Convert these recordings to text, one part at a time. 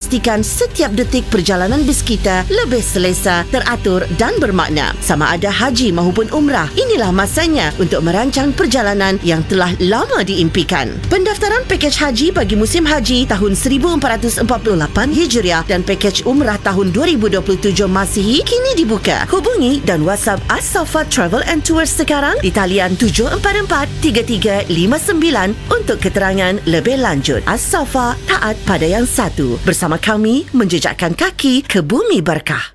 memastikan setiap detik perjalanan bis kita lebih selesa, teratur dan bermakna. Sama ada haji maupun umrah, inilah masanya untuk merancang perjalanan yang telah lama diimpikan. Pendaftaran pakej haji bagi musim haji tahun 1448 Hijriah dan pakej umrah tahun 2027 Masihi kini dibuka. Hubungi dan WhatsApp As-Safa Travel and Tours sekarang di talian 744-3359 untuk keterangan lebih lanjut. As-Safa, taat pada yang satu. Bersama kami menjejakkan kaki ke bumi berkah.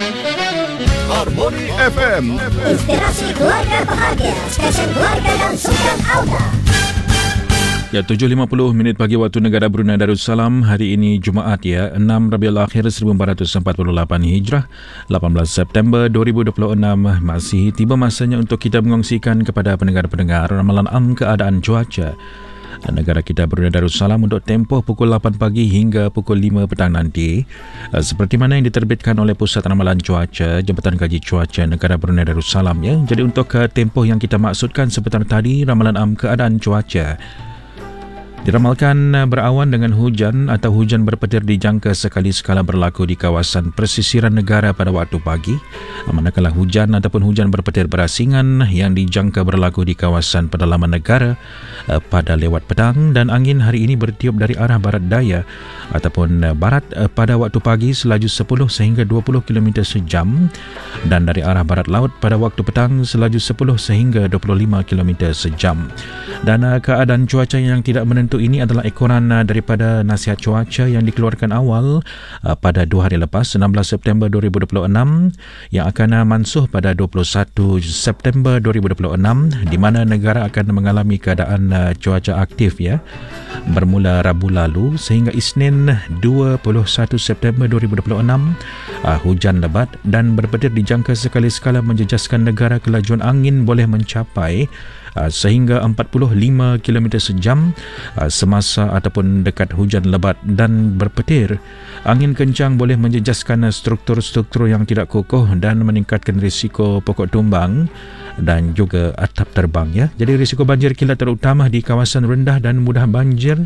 Harmoni FM. Inspirasi keluarga bahagia. Stesen keluarga dan sukan Auda. Ya, 7.50 minit pagi waktu negara Brunei Darussalam. Hari ini Jumaat ya, 6 Rabiul Akhir 1448 Hijrah, 18 September 2026 masih tiba masanya untuk kita mengongsikan kepada pendengar-pendengar ramalan keadaan cuaca negara kita Brunei Darussalam untuk tempoh pukul 8 pagi hingga pukul 5 petang nanti. Seperti mana yang diterbitkan oleh Pusat Ramalan Cuaca Jabatan Kaji Cuaca Negara Brunei Darussalam ya. Jadi untuk tempoh yang kita maksudkan sebentar tadi, ramalan keadaan cuaca diramalkan berawan dengan hujan atau hujan berpetir dijangka sekali sekala berlaku di kawasan persisiran negara pada waktu pagi, manakala hujan ataupun hujan berpetir berasingan yang dijangka berlaku di kawasan pedalaman negara pada lewat petang, dan angin hari ini bertiup dari arah barat daya ataupun barat pada waktu pagi selaju 10 sehingga 20 km sejam, dan dari arah barat laut pada waktu petang selaju 10 sehingga 25 km sejam. Dan keadaan cuaca yang tidak menentu ini adalah ekoran daripada nasihat cuaca yang dikeluarkan awal pada 2 hari lepas, 16 September 2026 yang akan mansuh pada 21 September 2026, di mana negara akan mengalami keadaan cuaca aktif ya, bermula Rabu lalu sehingga Isnin 21 September 2026. Hujan lebat dan berpetir dijangka sekali-sekala menjejaskan negara. Kelajuan angin boleh mencapai sehingga 45 km sejam semasa ataupun dekat hujan lebat dan berpetir. Angin kencang boleh menjejaskan struktur-struktur yang tidak kokoh dan meningkatkan risiko pokok tumbang dan juga atap terbang ya. Jadi risiko banjir kilat terutama di kawasan rendah dan mudah banjir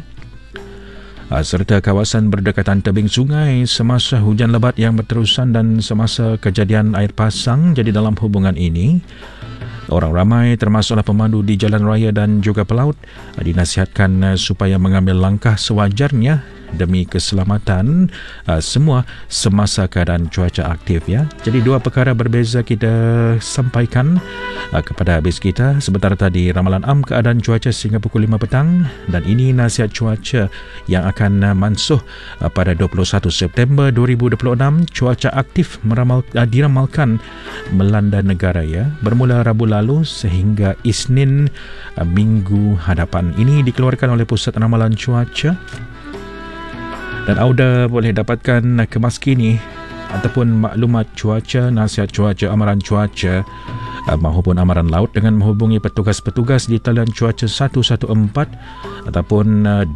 serta kawasan berdekatan tebing sungai semasa hujan lebat yang berterusan dan semasa kejadian air pasang. Jadi dalam hubungan ini, orang ramai termasuklah pemandu di jalan raya dan juga pelaut dinasihatkan supaya mengambil langkah sewajarnya demi keselamatan semua semasa keadaan cuaca aktif ya. Jadi dua perkara berbeza kita sampaikan kepada habis kita. Sebentar tadi ramalan keadaan cuaca sehingga pukul 5 petang, dan ini nasihat cuaca yang akan mansuh pada 21 September 2026. Cuaca aktif diramalkan melanda negara ya, bermula Rabu lalu sehingga Isnin minggu hadapan. Ini dikeluarkan oleh Pusat Ramalan Cuaca. Dan Auda boleh dapatkan kemas kini ataupun maklumat cuaca, nasihat cuaca, amaran cuaca maupun amaran laut dengan menghubungi petugas-petugas di talian cuaca 114 ataupun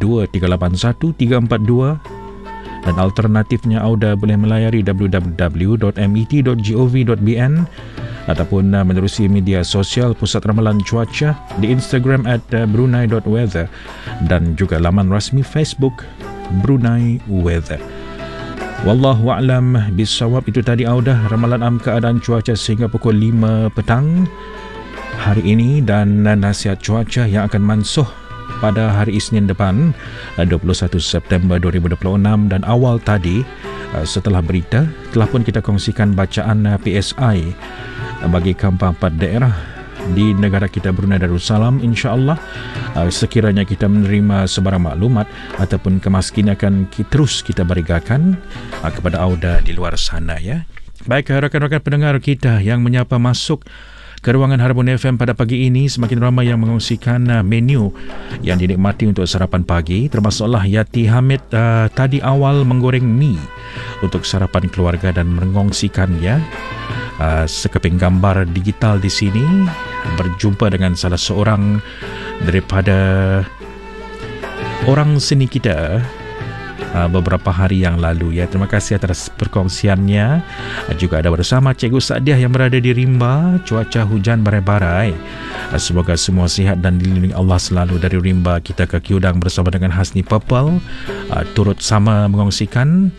2381 342, dan alternatifnya Auda boleh melayari www.met.gov.bn ataupun menerusi media sosial Pusat Ramalan Cuaca di Instagram @brunei.weather dan juga laman rasmi Facebook Brunei Weather. Wallahu a'lam bissawab. Itu tadi Audah ramalan keadaan cuaca sehingga pukul 5 petang hari ini, dan nasihat cuaca yang akan mansuh pada hari Isnin depan 21 September 2026. Dan awal tadi setelah berita telah pun kita kongsikan bacaan PSI bagi keempat daerah di negara kita Brunei Darussalam. InsyaAllah sekiranya kita menerima sebarang maklumat ataupun kemas kini akan terus kita berikan kepada Auda di luar sana ya. Baik rakan-rakan pendengar kita yang menyapa masuk ke ruangan Harmoni FM pada pagi ini, semakin ramai yang mengongsikan menu yang dinikmati untuk sarapan pagi, termasuklah Yati Hamid tadi awal menggoreng mi untuk sarapan keluarga dan mengongsikannya sekeping gambar digital di sini, berjumpa dengan salah seorang daripada orang seni kita beberapa hari yang lalu ya. Terima kasih atas perkongsiannya. Juga ada bersama Cikgu Sadiah yang berada di Rimba. Cuaca hujan barai-barai. Semoga semua sihat dan dilindungi Allah selalu. Dari Rimba kita ke Kiudang bersama dengan Hasni Pepal turut sama mengongsikan